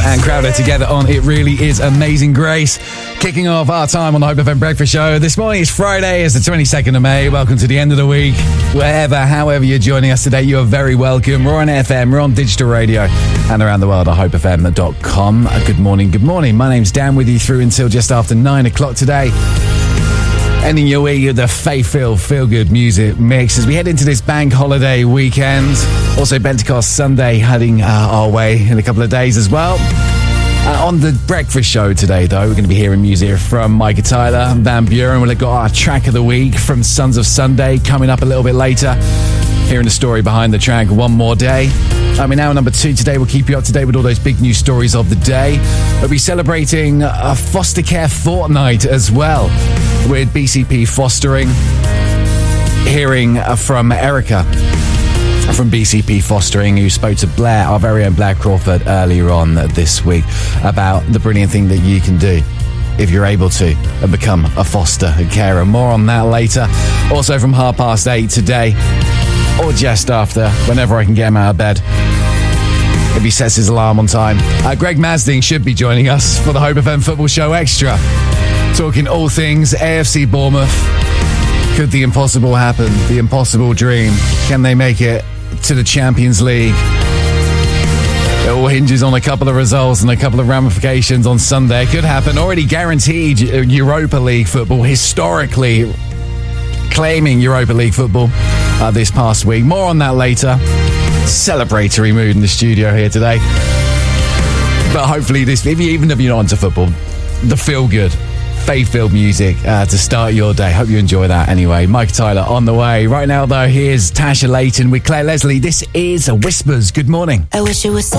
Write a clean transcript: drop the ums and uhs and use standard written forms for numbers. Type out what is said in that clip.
and Crowder together on It Really Is Amazing Grace. Kicking off our time on the Hope FM Breakfast Show. This morning is Friday, it's the 22nd of May. Welcome to the end of the week. However you're joining us today, you are very welcome. We're on FM, we're on digital radio, and around the world at hopefm.com. Good morning. My name's Dan, with you through until just after 9 o'clock today. Ending your week with the faith-filled, feel-good music mix as we head into this bank holiday weekend. Also Pentecost Sunday heading our way in a couple of days as well. On the breakfast show today, though, we're going to be hearing music from Micah Tyler and Van Buren. We've got our track of the week from Sons of Sunday coming up a little bit later. Hearing the story behind the track, One More Day. Now number 2 today, we'll keep you up to date with all those big news stories of the day. We'll be celebrating a foster care fortnight as well with BCP Fostering. Hearing from Erica from BCP Fostering, who spoke to Blair, our very own Blair Crawford, earlier on this week about the brilliant thing that you can do if you're able to and become a foster carer. More on that later. Also from 8:30 today, or just after, whenever I can get him out of bed, if he sets his alarm on time. Greg Masding should be joining us for the Hope FM Football Show Extra, talking all things AFC Bournemouth. Could the impossible happen? The impossible dream? Can they make it to the Champions League? It all hinges on a couple of results and a couple of ramifications on Sunday. It could happen. Already guaranteed Europa League football, historically claiming Europa League football this past week. More on that later. Celebratory mood in the studio here today. But hopefully this, even if you're not into football, the feel-good, faith-filled music to start your day. Hope you enjoy that anyway. Mike Tyler on the way. Right now, though, here's Tasha Layton with Claire Leslie. This is Whispers. Good morning. I wish it was